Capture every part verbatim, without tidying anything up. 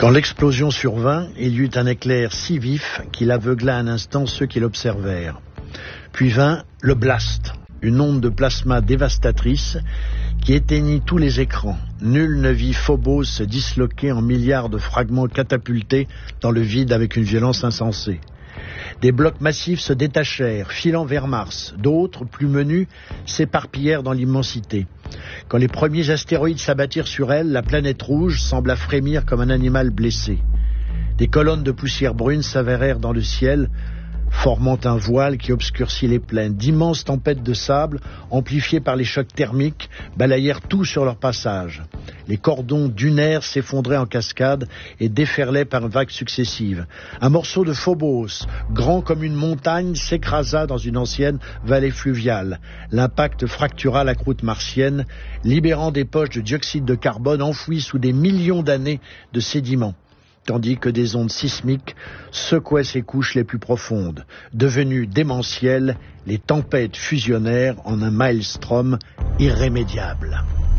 Quand l'explosion survint, il y eut un éclair si vif qu'il aveugla un instant ceux qui l'observèrent. Puis vint le blast, une onde de plasma dévastatrice qui éteignit tous les écrans. Nul ne vit Phobos se disloquer en milliards de fragments catapultés dans le vide avec une violence insensée. Des blocs massifs se détachèrent, filant vers Mars. D'autres, plus menus, s'éparpillèrent dans l'immensité. Quand les premiers astéroïdes s'abattirent sur elle, la planète rouge sembla frémir comme un animal blessé. Des colonnes de poussière brune s'avérèrent dans le ciel, formant un voile qui obscurcit les plaines. D'immenses tempêtes de sable, amplifiées par les chocs thermiques, balayèrent tout sur leur passage. Les cordons dunaires s'effondraient en cascade et déferlaient par vagues successives. Un morceau de Phobos, grand comme une montagne, s'écrasa dans une ancienne vallée fluviale. L'impact fractura la croûte martienne, libérant des poches de dioxyde de carbone enfouies sous des millions d'années de sédiments, tandis que des ondes sismiques secouaient ses couches les plus profondes. Devenues démentielles, les tempêtes fusionnèrent en un maelstrom irrémédiable.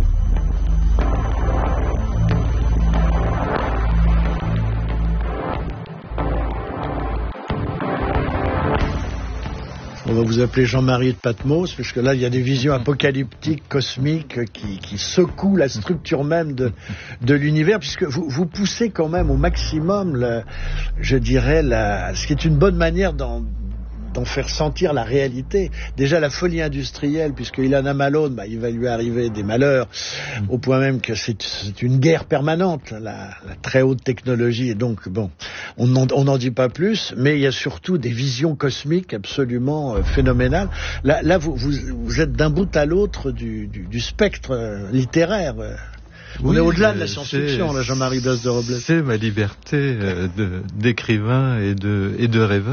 On va vous appeler Jean-Marie de Patmos, parce que là, il y a des visions apocalyptiques, cosmiques, qui, qui secouent la structure même de, de l'univers, puisque vous, vous poussez quand même au maximum, le, je dirais, la, ce qui est une bonne manière d'en, d'en faire sentir la réalité. Déjà, la folie industrielle, puisque Ilana Malone, bah, il va lui arriver des malheurs, mmh. au point même que c'est, c'est une guerre permanente, la, la très haute technologie, et donc, bon, on n'en dit pas plus, mais il y a surtout des visions cosmiques absolument euh, phénoménales. Là, là vous, vous, vous êtes d'un bout à l'autre du, du, du spectre euh, littéraire. Euh. On oui, est au-delà de la science-fiction, là, Jean-Marie Blas de Robles. C'est ma liberté euh, de, d'écrivain et de, et de rêveur.